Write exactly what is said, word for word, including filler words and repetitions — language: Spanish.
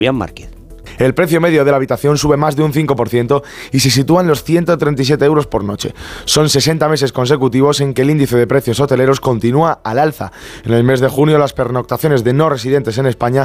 Fabián Márquez. El precio medio de la habitación sube más de un cinco por ciento y se sitúa en los ciento treinta y siete euros por noche. Son sesenta meses consecutivos en que el índice de precios hoteleros continúa al alza. En el mes de junio, las pernoctaciones de no residentes en España